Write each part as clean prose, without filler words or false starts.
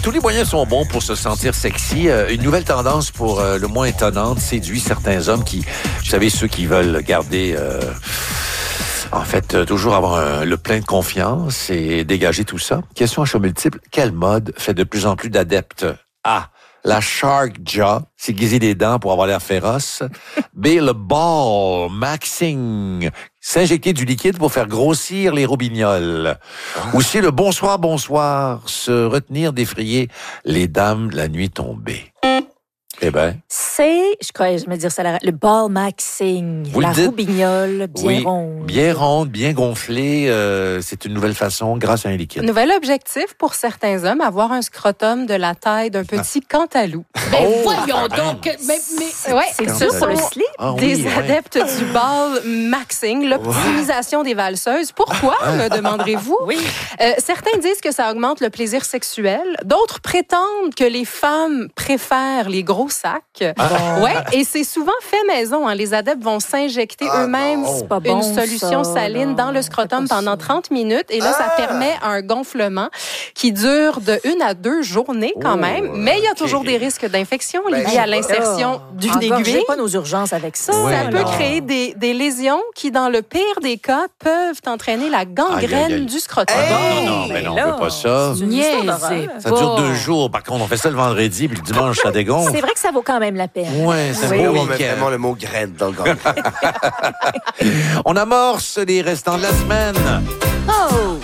Tous les moyens sont bons pour se sentir sexy. Une nouvelle tendance pour le moins étonnante séduit certains hommes qui, vous savez, ceux qui veulent garder... toujours avoir le plein de confiance et dégager tout ça. Question à choix multiple. Quelle mode fait de plus en plus d'adeptes? A. La shark jaw, s'aiguiser les dents pour avoir l'air féroce. B. Le ball maxing, s'injecter du liquide pour faire grossir les roubignoles. Ou C. Le bonsoir, bonsoir, se retenir d'effrayer les dames la nuit tombée. Eh bien. Je me dire ça, le ball maxing, la roubignole bien ronde. Bien ronde, bien gonflée. C'est une nouvelle façon grâce à un liquide. Nouvel objectif pour certains hommes, avoir un scrotum de la taille d'un petit cantalou. Ben voyons donc! Ce sont des adeptes du ball maxing, l'optimisation des valseuses. Pourquoi, me demanderez-vous? Oui. Certains disent que ça augmente le plaisir sexuel. D'autres prétendent que les femmes préfèrent les gros sacs. Et c'est souvent fait maison. Hein. Les adeptes vont s'injecter eux-mêmes une solution saline dans le scrotum pendant 30 minutes. Et là, ça permet un gonflement qui dure de 1 à 2 journées quand même. Mais il y a toujours des risques d'infection liés à l'insertion d'une aiguille. Pas nos urgences avec ça. Ça peut créer des lésions qui, dans le pire des cas, peuvent entraîner la gangrène du scrotum. Non, on ne veut pas ça. Ça dure 2 jours. Par contre, on fait ça le vendredi, puis le dimanche, ça dégonfle. C'est vrai que ça vaut quand même la peine. Ouais, c'est beau. On met vraiment le mot graine dans le gars. On amorce les restants de la semaine. Oh!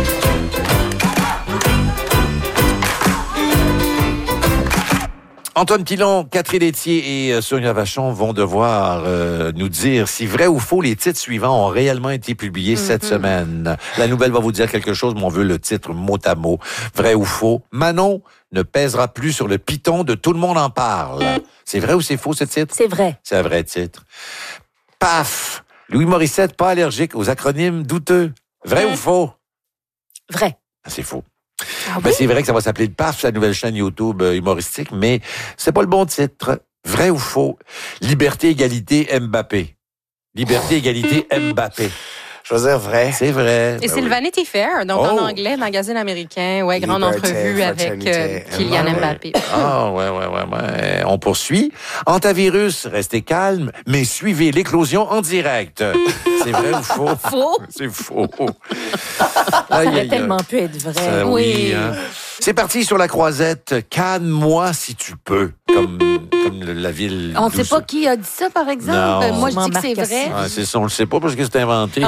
Antoine Pilon, Catherine Laitier et Sonia Vachon vont devoir nous dire si vrai ou faux les titres suivants ont réellement été publiés cette semaine. La nouvelle va vous dire quelque chose, mais on veut le titre mot à mot. Vrai ou faux? Manon ne pèsera plus sur le piton de Tout le monde en parle. C'est vrai ou c'est faux ce titre? C'est vrai. C'est un vrai titre. Paf! Louis Morissette, pas allergique aux acronymes douteux. Vrai ou faux? Vrai. C'est faux. C'est vrai que ça va s'appeler le PAF, la nouvelle chaîne YouTube humoristique, mais c'est pas le bon titre. Vrai ou faux? Liberté, égalité, Mbappé. Liberté, égalité, Mbappé. Je veux dire vrai. C'est vrai. Et c'est le Vanity Fair, donc en anglais, magazine américain, grande entrevue avec Kylian Mbappé. Ouais. On poursuit. Antivirus, restez calme, mais suivez l'éclosion en direct. C'est vrai ou faux? Faux. C'est faux. Ça aurait tellement pu être vrai. Oui. Hein. C'est parti sur la croisette. Canne-moi si tu peux. Comme la ville. On ne sait pas qui a dit ça, par exemple. Non. Moi, je dis que c'est vrai. C'est ça, on le sait pas parce que c'est inventé.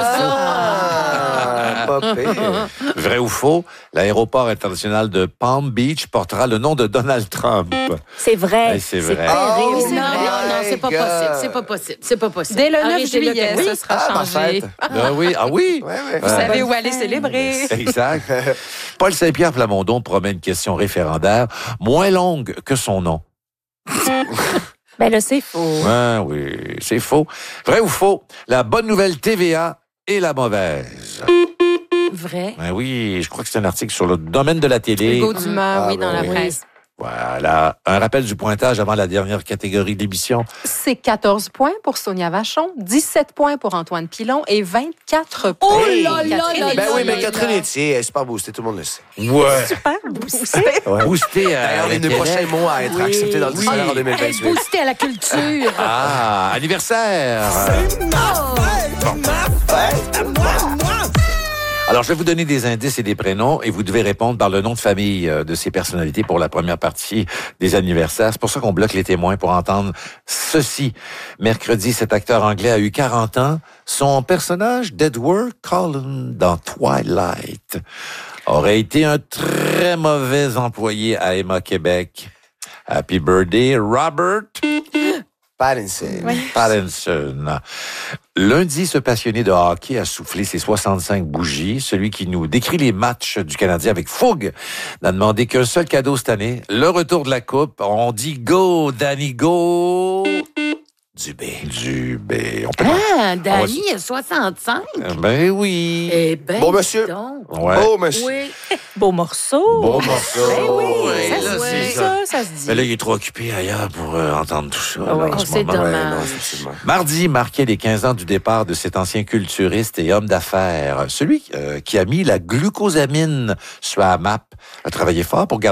Vrai ou faux? L'aéroport international de Palm Beach portera le nom de Donald Trump. C'est vrai. C'est vrai. Non, c'est pas possible. C'est pas possible. Dès le 9 juillet, ce sera changé. Oui. Vous savez où aller célébrer. Exact. Paul Saint-Pierre Plamondon promet une question référendaire moins longue que son nom. Là, c'est faux. Oui, c'est faux. Vrai ou faux? La bonne nouvelle TVA et la mauvaise. Vrai. Oui, je crois que c'est un article sur le domaine de la télé. Hugo Dumas, dans la presse. Voilà. Un rappel du pointage avant la dernière catégorie de l'émission. C'est 14 points pour Sonia Vachon, 17 points pour Antoine Pilon et 24 points. Oh là là là là! Oui, mais Catherine Laitier, elle est super boostée, tout le monde le sait. Ouais. Super boosté. Boosté D'ailleurs, les 2 prochains mots à être acceptés dans le dictionnaire en 2028. Boosté à la culture. Anniversaire. Alors, je vais vous donner des indices et des prénoms et vous devez répondre par le nom de famille de ces personnalités pour la première partie des anniversaires. C'est pour ça qu'on bloque les témoins pour entendre ceci. Mercredi, cet acteur anglais a eu 40 ans. Son personnage d'Edward Cullen dans Twilight aurait été un très mauvais employé à Emma Québec. Happy birthday, Robert Pattinson. Lundi, ce passionné de hockey a soufflé ses 65 bougies. Celui qui nous décrit les matchs du Canadien avec fougue n'a demandé qu'un seul cadeau cette année, le retour de la Coupe. On dit go, Danny, go! Dubé. Danny, il a 65. Ben oui. Eh ben, bon monsieur. Ouais. Beau monsieur. Oui. Beau morceau. Beau morceau. Oui, là, c'est ça. Ça se dit. Mais là, il est trop occupé ailleurs pour entendre tout ça. Ah ouais. en ce C'est moment. dommage. Mardi marquait les 15 ans du départ de cet ancien culturiste et homme d'affaires. Celui qui a mis la glucosamine sur la map a travaillé fort pour garder